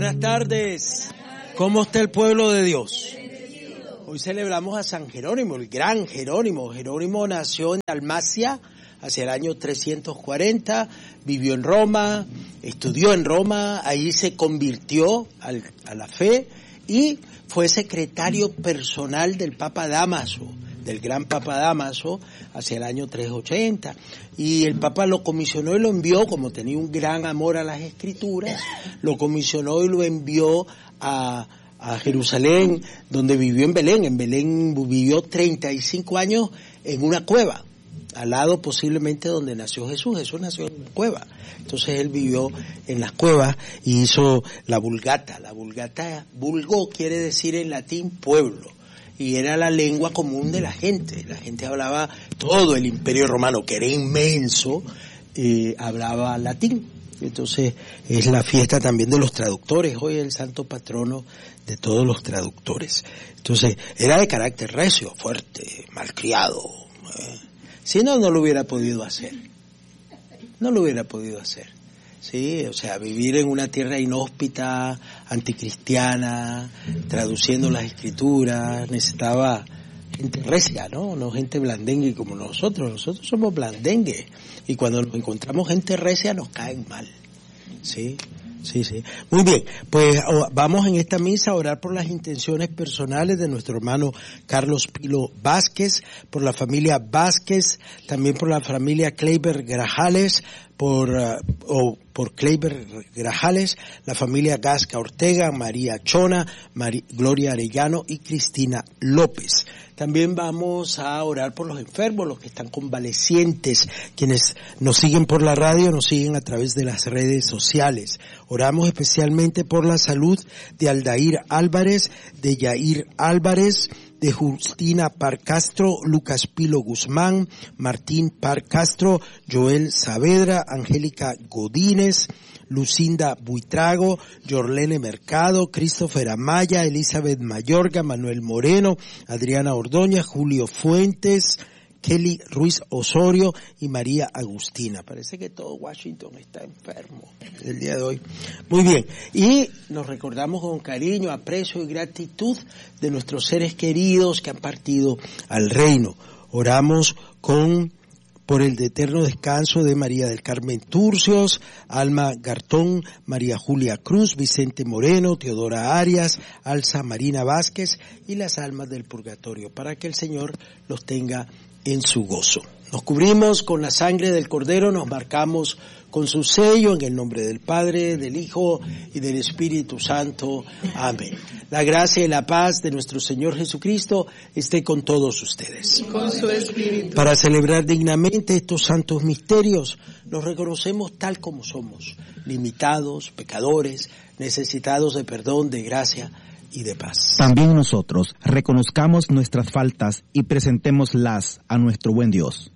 Buenas tardes. ¿Cómo está el pueblo de Dios? Hoy celebramos a San Jerónimo, el gran Jerónimo. Jerónimo nació en Dalmacia hacia el año 340, vivió en Roma, estudió en Roma, ahí se convirtió a la fe y fue secretario personal del Papa Dámaso, del gran Papa Dámaso, hacia el año 380. Y el Papa lo comisionó y lo envió, como tenía un gran amor a las Escrituras, lo comisionó y lo envió a Jerusalén, donde vivió en Belén. En Belén vivió 35 años en una cueva, al lado posiblemente donde nació Jesús. Jesús nació en una cueva. Entonces él vivió en las cuevas y hizo la Vulgata. La Vulgata, vulgo quiere decir en latín pueblo, y era la lengua común de la gente. La gente hablaba, todo el Imperio Romano, que era inmenso, hablaba latín. Entonces es la fiesta también de los traductores. Hoy es el santo patrono de todos los traductores. Entonces era de carácter recio, fuerte, malcriado. Si no, no lo hubiera podido hacer. No lo hubiera podido hacer. Sí, o sea, vivir en una tierra inhóspita, anticristiana, traduciendo las escrituras, necesitaba gente recia, ¿no? No gente blandengue como nosotros. Nosotros somos blandengue. Y cuando nos encontramos gente recia nos caen mal. Sí. Muy bien, pues vamos en esta misa a orar por las intenciones personales de nuestro hermano Carlos Pilo Vázquez, por la familia Vázquez, también por la familia Kleiber Grajales, por Kleiber Grajales, la familia Gasca Ortega, María Chona, Gloria Arellano y Cristina López. También vamos a orar por los enfermos, los que están convalecientes, quienes nos siguen por la radio, nos siguen a través de las redes sociales. Oramos especialmente por la salud de Aldair Álvarez, de Yair Álvarez, de Justina Parcastro, Lucas Pilo Guzmán, Martín Parcastro, Joel Saavedra, Angélica Godínez, Lucinda Buitrago, Yorlene Mercado, Christopher Amaya, Elizabeth Mayorga, Manuel Moreno, Adriana Ordóñez, Julio Fuentes, Kelly Ruiz Osorio y María Agustina. Parece que todo Washington está enfermo el día de hoy. Muy bien, y nos recordamos con cariño, aprecio y gratitud de nuestros seres queridos que han partido al reino. Oramos por el eterno descanso de María del Carmen Turcios, Alma Gartón, María Julia Cruz, Vicente Moreno, Teodora Arias, Alza Marina Vázquez y las almas del purgatorio, para que el Señor los tenga en su gozo. Nos cubrimos con la sangre del Cordero, nos marcamos con su sello en el nombre del Padre, del Hijo y del Espíritu Santo. Amén. La gracia y la paz de nuestro Señor Jesucristo esté con todos ustedes. Con su Espíritu. Para celebrar dignamente estos santos misterios, nos reconocemos tal como somos, limitados, pecadores, necesitados de perdón, de gracia y de paz. También nosotros reconozcamos nuestras faltas y presentémoslas a nuestro buen Dios.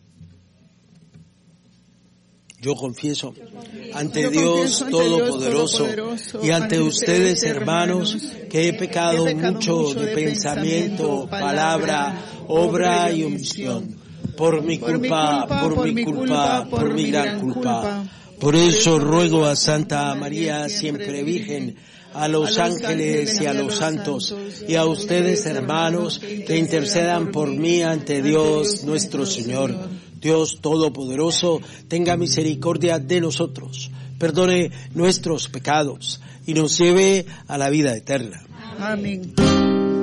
Yo confieso ante Dios Todopoderoso y ante ustedes, hermanos, que he pecado mucho de pensamiento, palabra, obra y omisión. Por mi culpa, por mi gran culpa. Por eso ruego a Santa María, siempre Virgen, a los ángeles y a los santos, y a ustedes, hermanos, que intercedan por mí ante Dios nuestro Señor. Dios Todopoderoso, tenga misericordia de nosotros, perdone nuestros pecados y nos lleve a la vida eterna. Amén.